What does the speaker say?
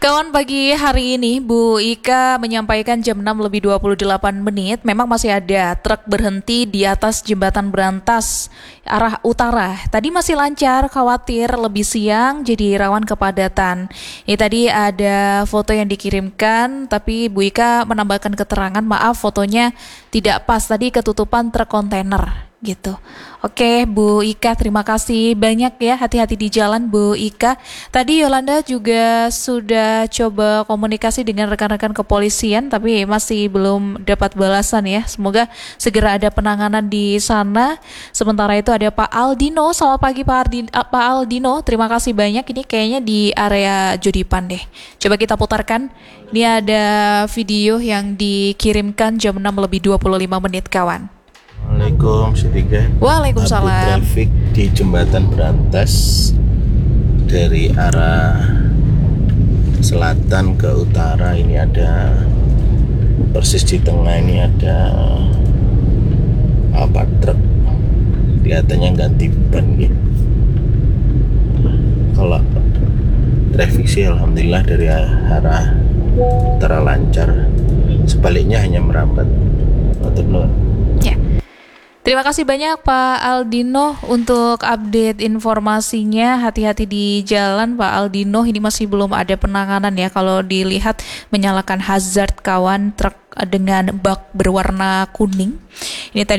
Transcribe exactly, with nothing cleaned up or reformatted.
Kawan, pagi hari ini Bu Ika menyampaikan jam enam lebih dua puluh delapan menit memang masih ada truk berhenti di atas jembatan berantas arah utara. Tadi masih lancar, khawatir lebih siang jadi rawan kepadatan. Ini tadi ada foto yang dikirimkan, tapi Bu Ika menambahkan keterangan, maaf fotonya tidak pas, tadi ketutupan truk kontainer gitu. Oke Bu Ika, terima kasih banyak ya, hati-hati di jalan Bu Ika. Tadi Yolanda juga sudah coba komunikasi dengan rekan-rekan kepolisian tapi masih belum dapat balasan ya. Semoga segera ada penanganan di sana. Sementara itu ada Pak Aldino. Selamat pagi Pak, Ardi, Pak Aldino, terima kasih banyak. Ini kayaknya di area Jodipan deh. Coba kita putarkan. Ini ada video yang dikirimkan jam enam lebih dua puluh lima menit kawan. Assalamualaikum Sitiga. Waalaikumsalam. Traffic di jembatan berantas dari arah selatan ke utara, ini ada persis di tengah ini ada apa truk, kelihatannya ganti ban gitu. Kalau traffic sih alhamdulillah dari arah utara lancar, sebaliknya hanya merambat. Matur. Ya. Terima kasih banyak Pak Aldino untuk update informasinya. Hati-hati di jalan Pak Aldino. Ini masih belum ada penanganan ya. Kalau dilihat menyalakan hazard kawan, truk dengan bak berwarna kuning. Ini tadi